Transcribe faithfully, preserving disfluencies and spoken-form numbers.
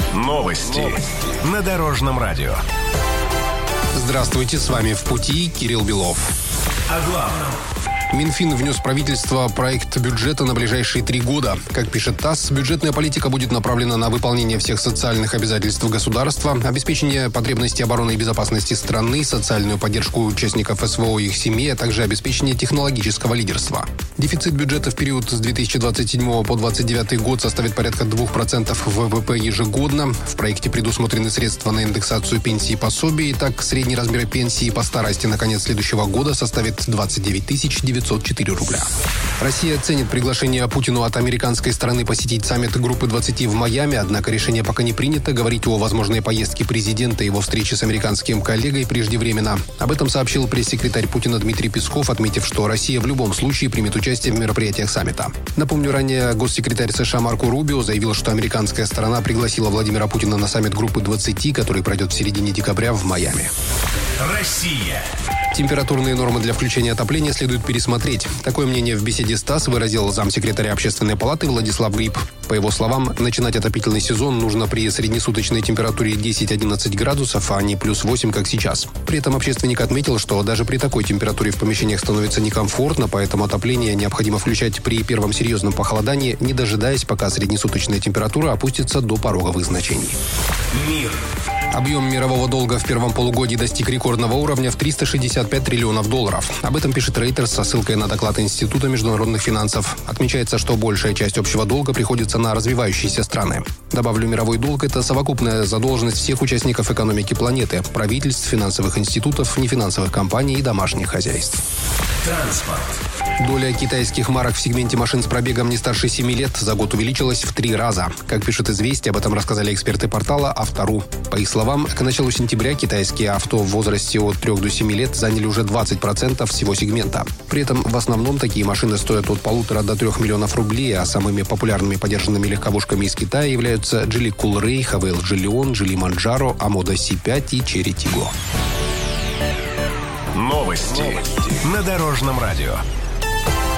Новости на Дорожном радио. Здравствуйте, с вами «В пути» Кирилл Белов. О главном. Минфин внес в правительство проект бюджета на ближайшие три года. Как пишет ТАСС, бюджетная политика будет направлена на выполнение всех социальных обязательств государства, обеспечение потребностей обороны и безопасности страны, социальную поддержку участников СВО и их семей, а также обеспечение технологического лидерства. Дефицит бюджета в период с две тысячи двадцать седьмого по две тысячи двадцать девятый год составит порядка двух процентов ВВП ежегодно. В проекте предусмотрены средства на индексацию пенсий и пособий. Так, средний размер пенсии по старости на конец следующего года составит двадцать девять тысяч девятьсот четыре рубля. Россия ценит приглашение Путину от американской стороны посетить саммит Группы двадцати в Майами, однако решение пока не принято. Говорить о возможной поездке президента и его встрече с американским коллегой преждевременно. Об этом сообщил пресс-секретарь Путина Дмитрий Песков, отметив, что Россия в любом случае примет участие в мероприятиях саммита. Напомню, ранее госсекретарь США Марко Рубио заявил, что американская сторона пригласила Владимира Путина на саммит Группы двадцати, который пройдет в середине декабря в Майами. Россия. Температурные нормы для включения отопления следует пересмотреть. Такое мнение в беседе с ТАСС выразил замсекретаря Общественной палаты Владислав Гриб. По его словам, начинать отопительный сезон нужно при среднесуточной температуре десять-одиннадцать градусов, а не плюс восемь, как сейчас. При этом общественник отметил, что даже при такой температуре в помещениях становится некомфортно, поэтому отопление необходимо включать при первом серьезном похолодании, не дожидаясь, пока среднесуточная температура опустится до пороговых значений. Мир. Объем мирового долга в первом полугодии достиг рекордного уровня в триста шестьдесят пять триллионов долларов. Об этом пишет Reuters со ссылкой на доклад Института международных финансов. Отмечается, что большая часть общего долга приходится на развивающиеся страны. Добавлю, мировой долг – это совокупная задолженность всех участников экономики планеты – правительств, финансовых институтов, нефинансовых компаний и домашних хозяйств. Транспорт. Доля китайских марок в сегменте машин с пробегом не старше семи лет за год увеличилась в три раза. Как пишет «Известия», об этом рассказали эксперты портала «Автору». По их словам, к началу сентября китайские авто в возрасте от трёх до семи лет заняли уже двадцать процентов всего сегмента. При этом в основном такие машины стоят от полутора до трех миллионов рублей, а самыми популярными подержанными легковушками из Китая являются Geely Coolray, Havail Leon, Geely Manjaro, Amoda си пять и Chery Tiggo. Новости на Дорожном радио.